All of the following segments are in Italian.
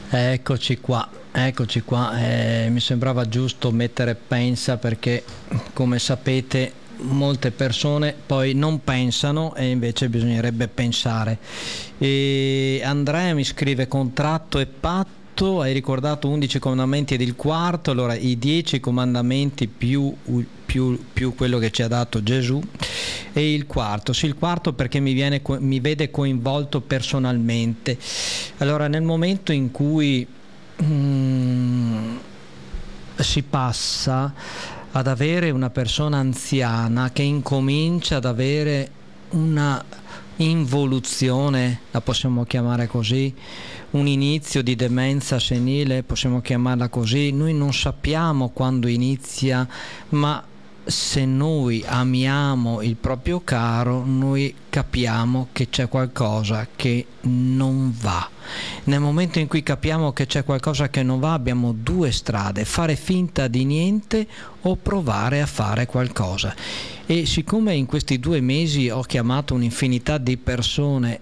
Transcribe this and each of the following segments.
Eccoci qua. Mi sembrava giusto mettere pensa perché, come sapete, molte persone poi non pensano e invece bisognerebbe pensare. E Andrea mi scrive contratto e patto, hai ricordato 11 comandamenti ed il quarto, allora i 10 comandamenti più quello che ci ha dato Gesù. E il quarto, sì, il quarto perché mi vede coinvolto personalmente. Allora, nel momento in cui si passa ad avere una persona anziana che incomincia ad avere una involuzione, la possiamo chiamare così, un inizio di demenza senile, possiamo chiamarla così, noi non sappiamo quando inizia, ma se noi amiamo il proprio caro, noi capiamo che c'è qualcosa che non va. Nel momento in cui capiamo che c'è qualcosa che non va, abbiamo due strade: fare finta di niente o provare a fare qualcosa. E siccome in questi 2 mesi ho chiamato un'infinità di persone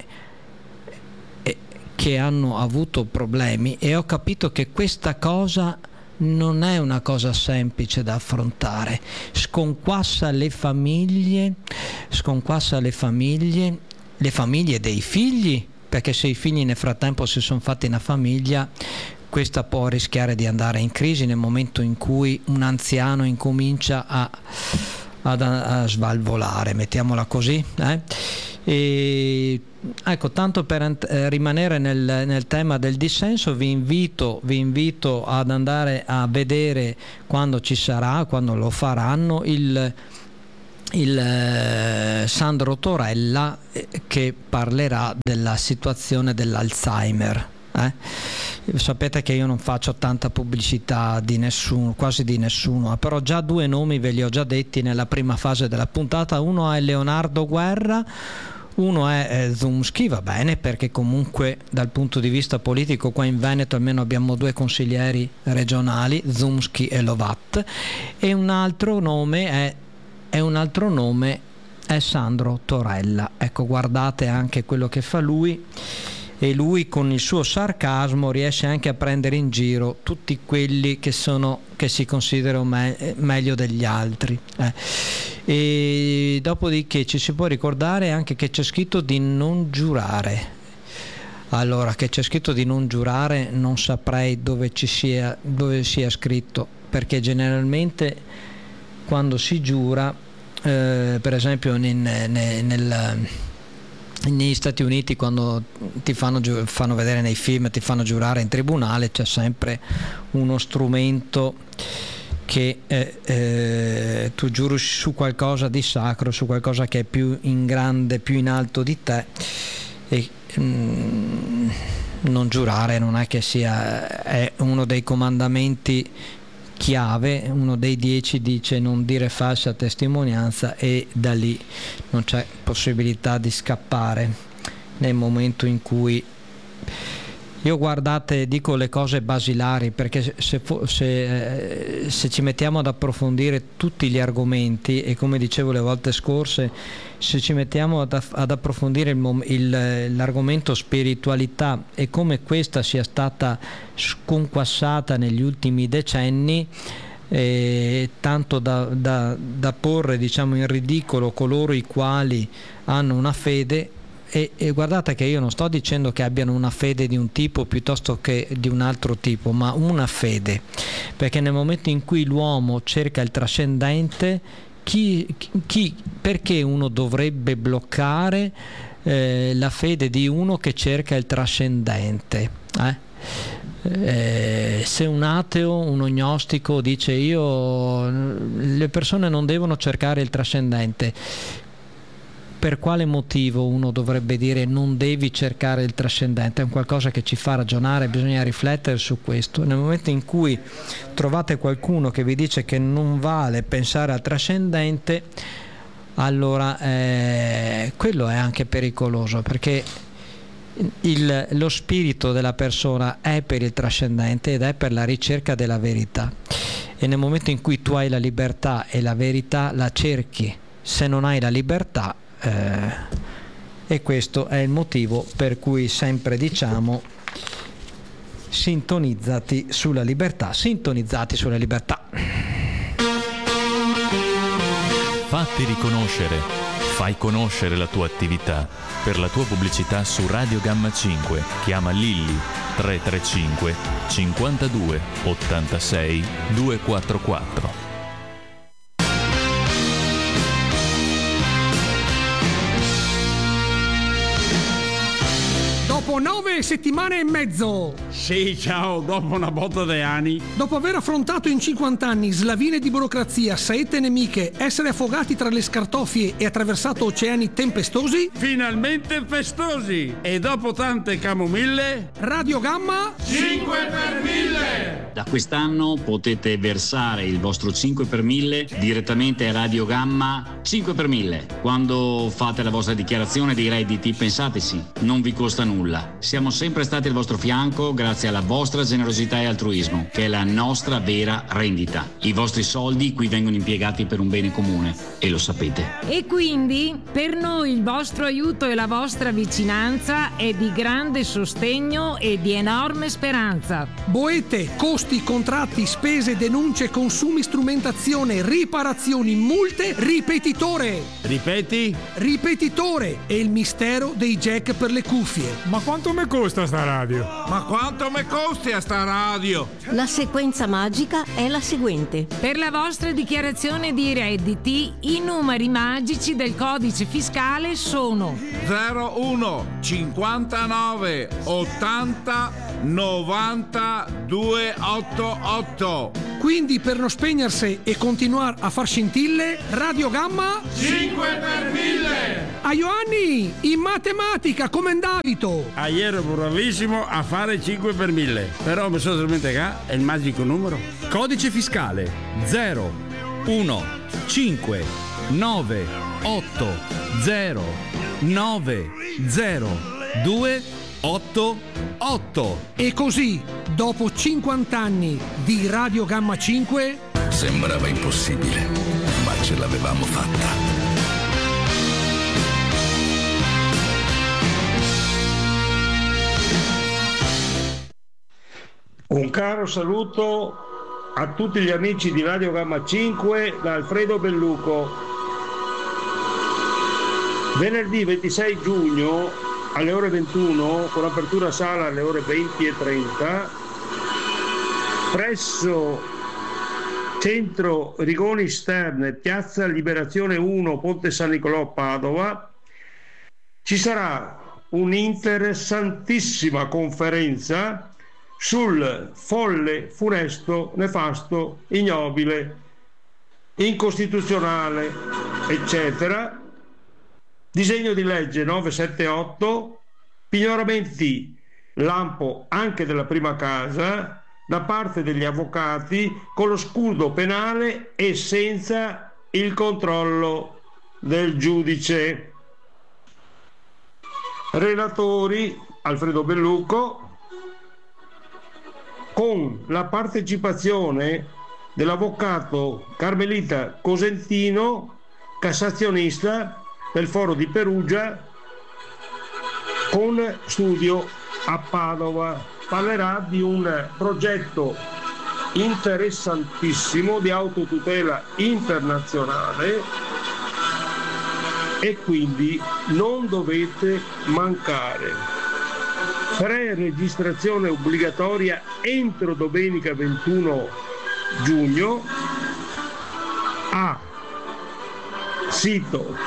che hanno avuto problemi, e ho capito che questa cosa non è una cosa semplice da affrontare, sconquassa le famiglie dei figli, perché se i figli nel frattempo si sono fatti una famiglia, questa può rischiare di andare in crisi nel momento in cui un anziano incomincia a svalvolare, mettiamola così, E ecco, tanto per rimanere nel tema del dissenso, vi invito ad andare a vedere, quando ci sarà, quando lo faranno, il Sandro Torella, che parlerà della situazione dell'Alzheimer. Sapete che io non faccio tanta pubblicità di nessuno, quasi di nessuno, però già 2 nomi ve li ho già detti nella prima fase della puntata. Uno è Leonardo Guerra, uno è Zumski, va bene, perché comunque dal punto di vista politico qua in Veneto almeno abbiamo 2 consiglieri regionali, Zumski e Lovat, e un altro nome è Sandro Torella. Ecco, guardate anche quello che fa lui, e lui con il suo sarcasmo riesce anche a prendere in giro tutti quelli che si considerano meglio degli altri. E dopodiché ci si può ricordare anche che c'è scritto di non giurare. Allora, che c'è scritto di non giurare, non saprei dove sia scritto, perché generalmente quando si giura, per esempio negli Stati Uniti, quando ti fanno vedere nei film, ti fanno giurare in tribunale, c'è sempre uno strumento che tu giuri su qualcosa di sacro, su qualcosa che è più in grande, più in alto di te, e non giurare non è che è uno dei comandamenti chiave, uno dei 10 dice non dire falsa testimonianza, e da lì non c'è possibilità di scappare nel momento in cui io, guardate, dico le cose basilari, perché se ci mettiamo ad approfondire tutti gli argomenti, e come dicevo le volte scorse, se ci mettiamo ad approfondire l'argomento spiritualità e come questa sia stata sconquassata negli ultimi decenni, tanto da porre, diciamo, in ridicolo coloro i quali hanno una fede. E guardate che io non sto dicendo che abbiano una fede di un tipo piuttosto che di un altro tipo, ma una fede, perché nel momento in cui l'uomo cerca il trascendente, perché uno dovrebbe bloccare la fede di uno che cerca il trascendente? Se un ateo, un agnostico dice le persone non devono cercare il trascendente, per quale motivo uno dovrebbe dire non devi cercare il trascendente? È un qualcosa che ci fa ragionare, bisogna riflettere su questo. Nel momento in cui trovate qualcuno che vi dice che non vale pensare al trascendente, allora quello è anche pericoloso, perché lo spirito della persona è per il trascendente ed è per la ricerca della verità, e nel momento in cui tu hai la libertà e la verità la cerchi. Se non hai la libertà, e questo è il motivo per cui sempre diciamo sintonizzati sulla libertà. Fatti riconoscere, fai conoscere la tua attività. Per la tua pubblicità su Radio Gamma 5 chiama Lilli 335 52 86 244. Dopo 9 settimane e mezzo. Sì, ciao, dopo una botta di anni. Dopo aver affrontato in 50 anni slavine di burocrazia, saette nemiche, essere affogati tra le scartoffie e attraversato oceani tempestosi, Finalmente festosi. E dopo tante camomille, Radio Gamma 5 per 1000. Da quest'anno potete versare il vostro 5 per 1000 direttamente a Radio Gamma 5 per 1000. Quando fate la vostra dichiarazione dei redditi, pensateci, non vi costa nulla. Siamo sempre stati al vostro fianco grazie alla vostra generosità e altruismo, che è la nostra vera rendita. I vostri soldi qui vengono impiegati per un bene comune e lo sapete. E quindi per noi il vostro aiuto e la vostra vicinanza è di grande sostegno e di enorme speranza. boete, costi, contratti, spese, denunce, consumi, strumentazione, riparazioni, multe, ripetitore. Ripeti? Ripetitore è il mistero dei jack per le cuffie. Ma quanto mi costa sta radio? Ma quanto mi costi a sta radio? La sequenza magica è la seguente. Per la vostra dichiarazione di redditi, i numeri magici del codice fiscale sono 01 59 80 90 288. Quindi per non spegnersi e continuare a far scintille, Radio Gamma 5 per 1000. a Ioanni, in matematica come andavito? Ieri ero bravissimo a fare 5 per 1000. Però mi sono dimenticato, è il magico numero. Codice fiscale 0 1 5 9 8 0 9 0 2 8 8. E così, dopo 50 anni di Radio Gamma 5, sembrava impossibile, ma ce l'avevamo fatta. Un caro saluto a tutti gli amici di Radio Gamma 5 da Alfredo Belluco. Venerdì 26 giugno alle ore 21, con apertura sala alle ore 20:30, presso Centro Rigoni Stern, Piazza Liberazione 1, Ponte San Nicolò, Padova, ci sarà un'interessantissima conferenza sul folle, funesto, nefasto, ignobile, incostituzionale, eccetera, disegno di legge 978, pignoramenti lampo anche della prima casa da parte degli avvocati con lo scudo penale e senza il controllo del giudice. Relatori Alfredo Belluco, con la partecipazione dell'avvocato Carmelita Cosentino, cassazionista del Foro di Perugia, con studio a Padova. Parlerà di un progetto interessantissimo di autotutela internazionale e quindi non dovete mancare. Pre-registrazione obbligatoria entro domenica 21 giugno a sito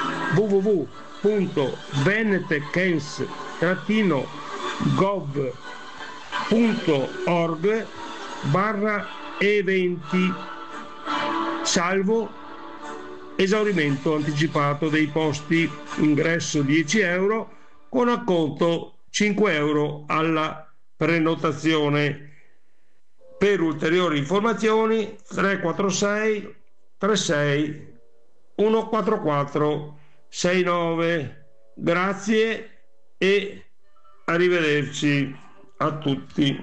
www.venetechens-gov.org/eventi, salvo esaurimento anticipato dei posti, ingresso 10 euro con acconto 5 euro alla prenotazione. Per ulteriori informazioni 346 36 144 69. Grazie e arrivederci a tutti.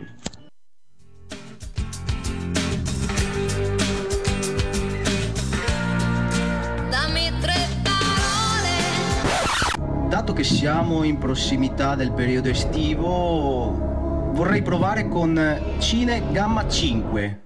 Dato che siamo in prossimità del periodo estivo, vorrei provare con Cine Gamma 5.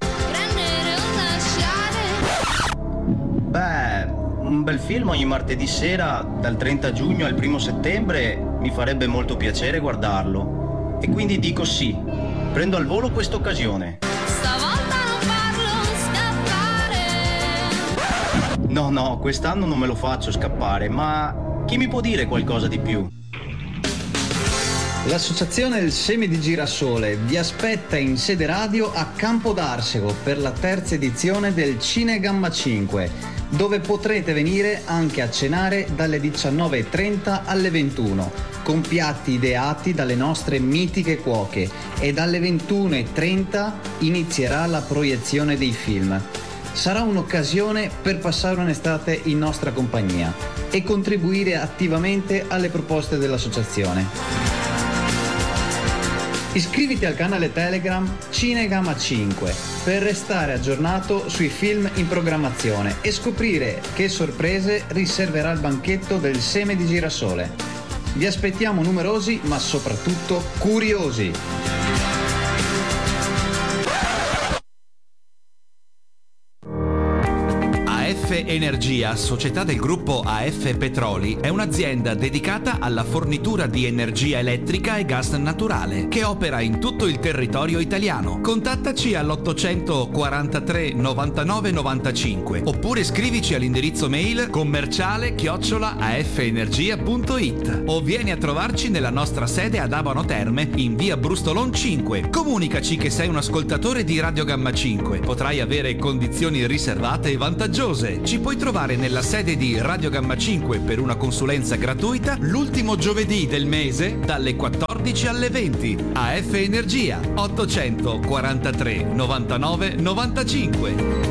Beh, un bel film ogni martedì sera dal 30 giugno al 1 settembre mi farebbe molto piacere guardarlo. E quindi dico sì, prendo al volo questa occasione. Stavolta non farlo scappare. No, quest'anno non me lo faccio scappare, ma chi mi può dire qualcosa di più? L'associazione del Seme di Girasole vi aspetta in sede radio a Campo d'Arsego per la terza edizione del Cine Gamma 5, dove potrete venire anche a cenare dalle 19:30 alle 21, con piatti ideati dalle nostre mitiche cuoche, e dalle 21:30 inizierà la proiezione dei film. Sarà un'occasione per passare un'estate in nostra compagnia e contribuire attivamente alle proposte dell'associazione. Iscriviti al canale Telegram Cinegamma 5 per restare aggiornato sui film in programmazione e scoprire che sorprese riserverà il banchetto del Seme di Girasole. Vi aspettiamo numerosi, ma soprattutto curiosi. AF Energia, società del gruppo AF Petroli, è un'azienda dedicata alla fornitura di energia elettrica e gas naturale, che opera in tutto il territorio italiano. Contattaci all'843 99 95 oppure scrivici all'indirizzo mail commerciale@afenergia.it o vieni a trovarci nella nostra sede ad Abano Terme in via Brustolon 5. Comunicaci che sei un ascoltatore di Radio Gamma 5. Potrai avere condizioni riservate e vantaggiose. Ci puoi trovare nella sede di Radio Gamma 5 per una consulenza gratuita l'ultimo giovedì del mese dalle 14 alle 20. AF Energia 843 99 95.